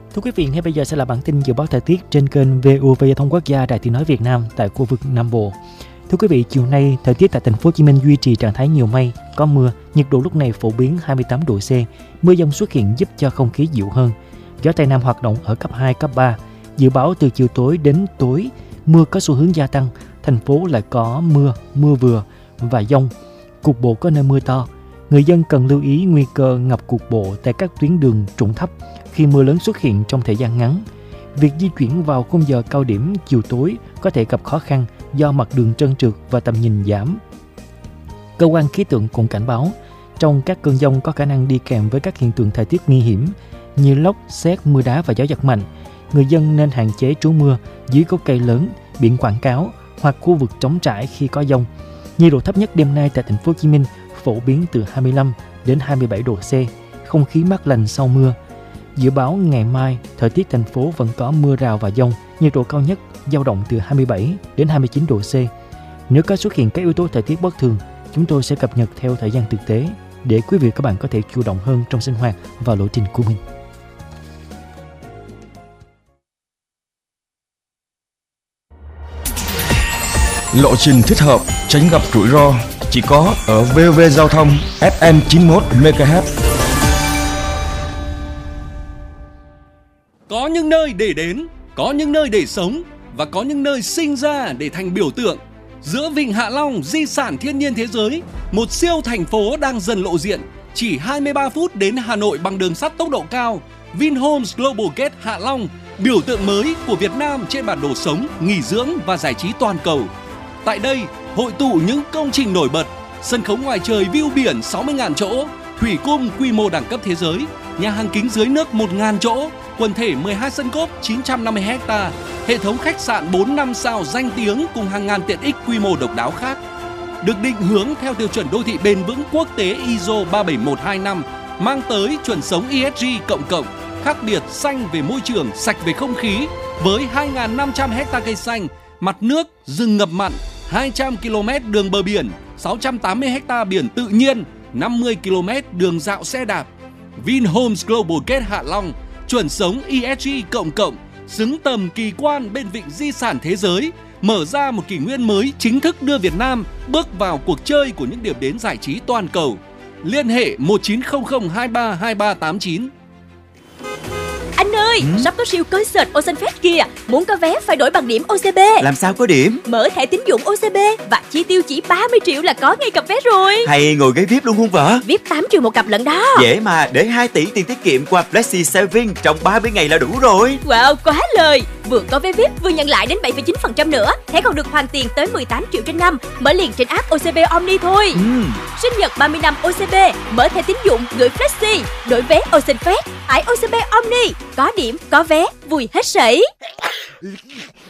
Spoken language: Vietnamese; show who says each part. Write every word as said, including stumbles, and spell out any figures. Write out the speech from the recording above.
Speaker 1: Thưa quý vị, ngay bây giờ sẽ là bản tin dự báo thời tiết trên kênh vê o vê Giao thông Quốc gia Đài Tiếng nói Việt Nam tại khu vực Nam Bộ. Thưa quý vị, chiều nay thời tiết tại thành phố Hồ Chí Minh duy trì trạng thái nhiều mây, có mưa, nhiệt độ lúc này phổ biến hai mươi tám độ C. Mưa dông xuất hiện giúp cho không khí dịu hơn. Gió Tây Nam hoạt động ở cấp hai, cấp ba. Dự báo từ chiều tối đến tối, mưa có xu hướng gia tăng, thành phố lại có mưa, mưa vừa và dông. Cục bộ có nơi mưa to. Người dân cần lưu ý nguy cơ ngập cục bộ tại các tuyến đường trũng thấp khi mưa lớn xuất hiện trong thời gian ngắn. Việc di chuyển vào khung giờ cao điểm chiều tối có thể gặp khó khăn do mặt đường trơn trượt và tầm nhìn giảm. Cơ quan khí tượng cũng cảnh báo, trong các cơn dông có khả năng đi kèm với các hiện tượng thời tiết nguy hiểm như lốc, sét, mưa đá và gió giật mạnh. Người dân nên hạn chế trú mưa dưới gốc cây lớn, biển quảng cáo hoặc khu vực trống trải khi có dông. Nhiệt độ thấp nhất đêm nay tại thành phố Hồ Chí Minh phổ biến từ hai mươi lăm đến hai mươi bảy độ C, không khí mát lành sau mưa. Dự báo ngày mai, thời tiết thành phố vẫn có mưa rào và dông, nhiệt độ cao nhất dao động từ hai mươi bảy đến hai mươi chín độ C. Nếu có xuất hiện các yếu tố thời tiết bất thường, chúng tôi sẽ cập nhật theo thời gian thực tế để quý vị và các bạn có thể chủ động hơn trong sinh hoạt và lộ trình của mình.
Speaker 2: Lộ trình thích hợp, tránh gặp rủi ro chỉ có ở vê o vê Giao thông ép em chín mươi mốt mê ga héc.
Speaker 3: Có những nơi để đến, có những nơi để sống và có những nơi sinh ra để thành biểu tượng. Giữa Vịnh Hạ Long, di sản thiên nhiên thế giới, một siêu thành phố đang dần lộ diện. Chỉ hai mươi ba phút đến Hà Nội bằng đường sắt tốc độ cao. Vinhomes Global Gate Hạ Long, biểu tượng mới của Việt Nam trên bản đồ sống, nghỉ dưỡng và giải trí toàn cầu. Tại đây, hội tụ những công trình nổi bật, sân khấu ngoài trời view biển sáu mươi nghìn chỗ, thủy cung quy mô đẳng cấp thế giới, nhà hàng kính dưới nước một nghìn chỗ, quần thể mười hai sân golf chín trăm năm mươi héc ta, hệ thống khách sạn bốn năm sao danh tiếng cùng hàng ngàn tiện ích quy mô độc đáo khác. Được định hướng theo tiêu chuẩn đô thị bền vững quốc tế i ét o ba bảy một hai năm, mang tới chuẩn sống e ét giê cộng cộng, khác biệt xanh về môi trường, sạch về không khí, với hai nghìn năm trăm héc-ta cây xanh, mặt nước, rừng ngập mặn, hai trăm ki lô mét đường bờ biển, sáu trăm tám mươi héc-ta biển tự nhiên, năm mươi ki lô mét đường dạo xe đạp. Vinhomes Global Gate Hạ Long, chuẩn sống e ét giê cộng cộng, xứng tầm kỳ quan bên vịnh di sản thế giới, mở ra một kỷ nguyên mới chính thức đưa Việt Nam bước vào cuộc chơi của những điểm đến giải trí toàn cầu. Liên hệ một chín không không hai ba hai ba tám chín.
Speaker 4: Anh ơi, ừ? sắp có siêu concert Ocean Fest kìa. Muốn có vé phải đổi bằng điểm ô xê bê.
Speaker 5: Làm sao có điểm?
Speaker 4: Mở thẻ tín dụng ô xê bê và chi tiêu chỉ ba mươi triệu là có ngay cặp vé rồi.
Speaker 5: Hay ngồi ghế vi ai pi luôn không vợ?
Speaker 4: vi ai pi tám triệu một cặp lận đó.
Speaker 5: Dễ mà, để hai tỷ tiền tiết kiệm qua Flexi Saving trong ba mươi ngày là đủ rồi.
Speaker 4: Wow, quá lời. Vừa có vé vi ai pi vừa nhận lại đến bảy phẩy chín phần trăm nữa. Thẻ còn được hoàn tiền tới mười tám triệu trên năm. Mở liền trên app ô xê bê Omni thôi.
Speaker 5: ừ.
Speaker 4: Sinh nhật ba mươi năm ô xê bê, mở thẻ tín dụng gửi Flexi, đổi vé Ocean Fest, tải ô xê bê Omni. Có điểm, có vé, vui hết sảy.